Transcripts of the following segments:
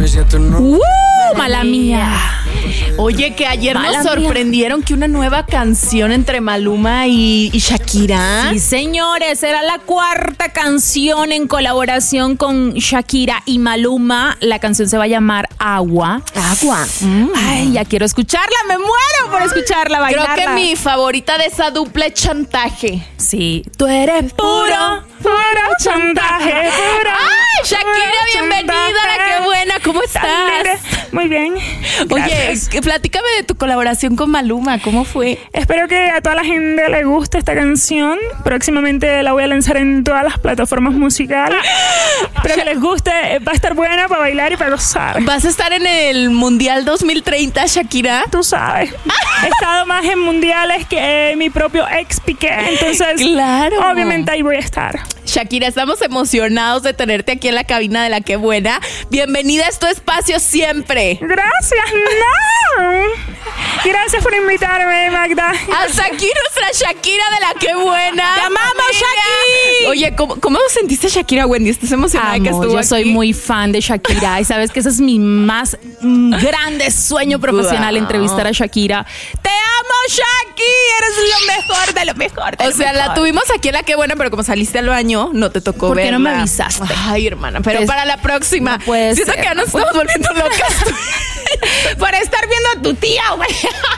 Mala mía. Oye, que ayer Mala nos sorprendieron que una nueva canción entre Maluma y Shakira. Sí, señores, era la cuarta canción en colaboración con Shakira y Maluma. La canción se va a llamar Agua. Agua. Ay, ya quiero escucharla, me muero por escucharla, bailarla. Creo que mi favorita de esa dupla es Chantaje. Sí, tú eres puro chantaje, puro. ¡Ay, Shakira, bienvenida! ¡Qué buena! ¿Cómo estás? Muy bien. Gracias. Oye, platícame de tu colaboración con Maluma. ¿Cómo fue? Espero que a toda la gente le guste esta canción. Próximamente la voy a lanzar en todas las plataformas musicales. Espero que les guste. Va a estar buena para bailar y para gozar. ¿Vas a estar en el Mundial 2030, Shakira? Tú sabes. He estado más en mundiales que mi propio ex Piqué. Entonces, claro, obviamente ahí voy a estar. Shakira, estamos emocionados de tenerte aquí en la cabina de La Qué Buena. Bienvenida a tu espacio siempre. Gracias, no. Gracias por invitarme, Magda. Hasta aquí nuestra Shakira de La Qué Buena. ¡Te amamos, Shakira! Oye, ¿cómo sentiste, Shakira, Wendy? ¿Estás emocionada que estuvo yo aquí? soy muy fan de Shakira y sabes que ese es mi más grande sueño profesional, entrevistar a Shakira. ¡Te amo, Shakira! Eres lo mejor de lo mejor. O sea, la tuvimos aquí en La Qué Buena, pero como saliste al baño, no te tocó ¿Por qué verla. no me avisaste? Ay, hermana, pero para la próxima. No puede Siento ser, que ya nos estamos volviendo locas. Por estar viendo a tu tía, güey.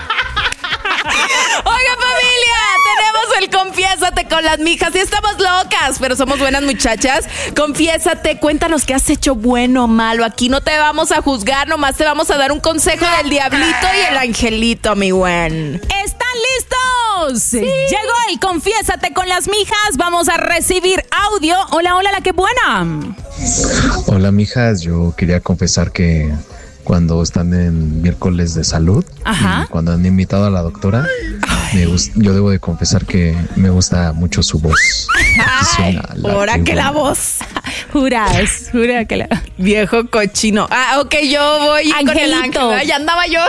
Oiga, familia, tenemos el Confiésate con las mijas. Y estamos locas, pero somos buenas muchachas. Confiésate, cuéntanos qué has hecho bueno o malo. Aquí no te vamos a juzgar, nomás te vamos a dar un consejo del diablito y el angelito, mi buen. ¿Están listos? Sí. Llegó el Confiésate con las mijas. Vamos a recibir audio. Hola, hola, La Qué Buena. Hola, mijas. Yo quería confesar que cuando están en miércoles de salud, ajá, y cuando han invitado a la doctora, yo debo de confesar que me gusta mucho su voz. Ay, ahora que la voz. Jura que la... Viejo cochino. Ah, ok, yo voy Angelito. con el ángel. Ya andaba yo.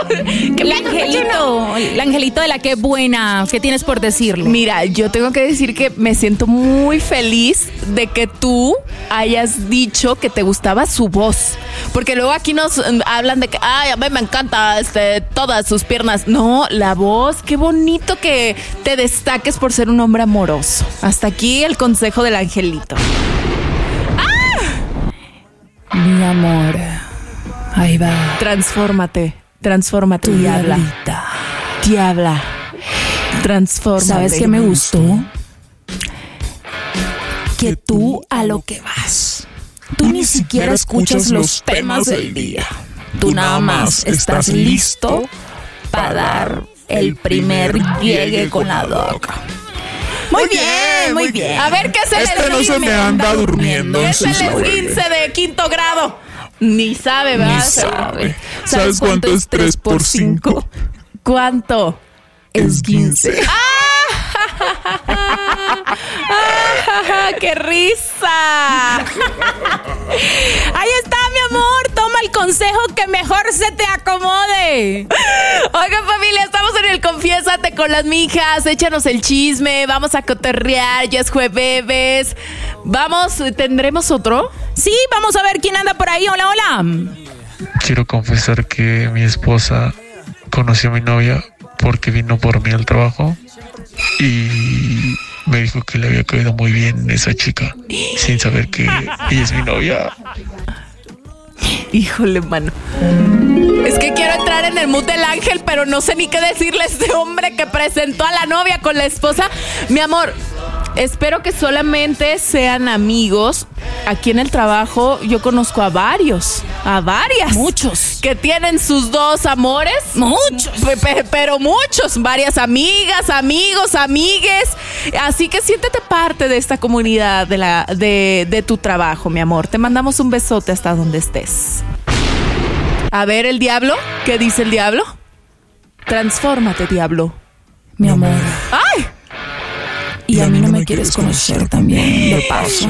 El angelito de La Qué Buena. ¿Qué tienes por decirle? Mira, yo tengo que decir que me siento muy feliz de que tú hayas dicho que te gustaba su voz. Porque luego aquí nos hablan de que, ay, a mí me encanta todas sus piernas. No, la voz, qué bonito que te destaques por ser un hombre amoroso. Hasta aquí el consejo del angelito. Mi amor, ahí va. Transfórmate, Tu diabla. Diabla, transfórmate. ¿Sabes qué me gustó? Que tú a lo que vas. Tú ni siquiera escuchas los temas del día. Tú nada más estás listo para dar el primer llegue con la doca. Muy bien, muy bien. A ver, ¿qué es el Este no se me anda durmiendo. Es el esguince de 5º grado. Ni sabe, ¿verdad? Ni sabe. ¿Sabes cuánto es 3 por 5? ¿Cuánto? Esguince. ¡Qué risa! Ahí está, mi amor. Toma el consejo que mejor se te acomode. Oigan, familia, estamos en el Confiésate con las mijas. Échanos el chisme, vamos a cotorrear. Ya es jueves. Vamos, ¿tendremos otro? Sí, vamos a ver quién anda por ahí. Hola, hola. Quiero confesar que mi esposa conoció a mi novia porque vino por mí al trabajo y me dijo que le había caído muy bien esa chica, sin saber que ella es mi novia. Híjole, mano. Es que quiero entrar en el mood del ángel, pero no sé ni qué decirle a este hombre que presentó a la novia con la esposa. Mi amor, espero que solamente sean amigos. Aquí en el trabajo yo conozco a varias, Muchos. que tienen sus dos amores. Muchos. Pero muchos, varias amigas, amigos, amigues. Así que siéntete parte de esta comunidad de tu trabajo, mi amor. Te mandamos un besote hasta donde estés. A ver, el diablo. ¿Qué dice el diablo? Transfórmate, diablo. Mi amor. ¡Ay! Y a mí no me quieres conocer también, de paso.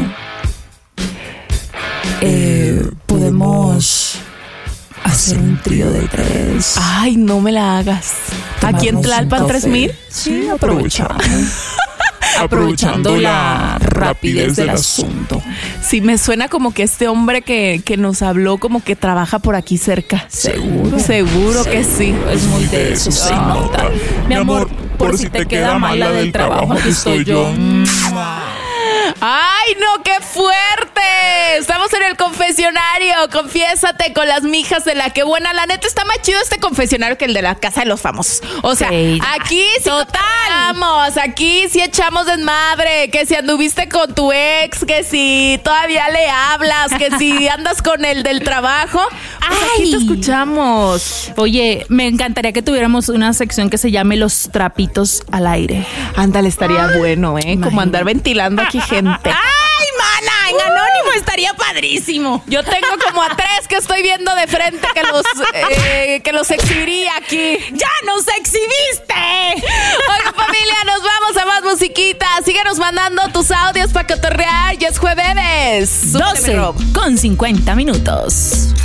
Podemos hacer un trío de 3. Ay, no me la hagas. Aquí en Tomarnos Tlalpan un café. 3000. Sí, aprovechamos. aprovechando la rapidez del asunto. Sí, me suena como que este hombre que nos habló como que trabaja por aquí cerca. Seguro que sí. Es muy de eso, se nota. Mi amor, por si te queda mal la del trabajo, aquí estoy yo. ¡Ay, no, qué fuerte! Estamos en el confesionario. Confiésate con las mijas de La Qué Buena. La neta está más chido este confesionario que el de la Casa de los Famosos. O sea, Sí. aquí sí cotorreamos, aquí sí echamos desmadre. Que si anduviste con tu ex, que si todavía le hablas, que si andas con el del trabajo. Pues aquí te escuchamos. Oye, me encantaría que tuviéramos una sección que se llame Los Trapitos al Aire. Ándale, estaría bueno, ¿eh? Como andar ventilando aquí gente. ¡Ay, mana! En anónimo estaría padrísimo. Yo tengo como a 3 que estoy viendo de frente que los exhibiría aquí. ¡Ya nos exhibiste! Oiga, familia, nos vamos a más musiquita. Síguenos mandando tus audios para cotorrear. Ya es jueves. 12:50 minutos.